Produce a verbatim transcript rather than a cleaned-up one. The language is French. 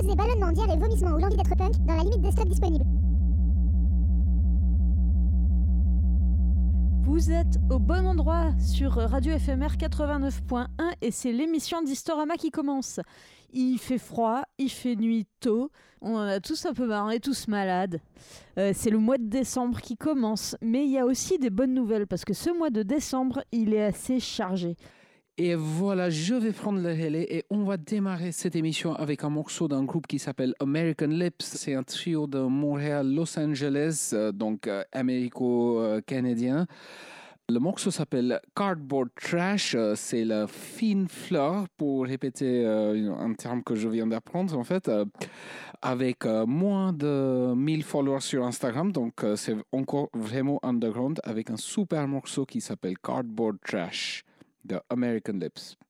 nausées, ballonnements, diarrhée, vomissements ou l'envie d'être punk dans la limite des stocks disponibles. Vous êtes au bon endroit sur Radio F M R quatre-vingt-neuf point un et c'est l'émission d'Historama qui commence. Il fait froid, il fait nuit tôt, on en a tous un peu marre, on est tous malades. Euh, c'est le mois de décembre qui commence, mais il y a aussi des bonnes nouvelles parce que ce mois de décembre, il est assez chargé. Et voilà, je vais prendre le relais et on va démarrer cette émission avec un morceau d'un groupe qui s'appelle American Lips. C'est un trio de Montréal-Los Angeles, euh, donc euh, américo-canadien. Le morceau s'appelle Cardboard Trash. Euh, c'est la fine fleur, pour répéter euh, un terme que je viens d'apprendre en fait, euh, avec euh, moins de mille followers sur Instagram. Donc euh, c'est encore vraiment underground avec un super morceau qui s'appelle Cardboard Trash de American Lips.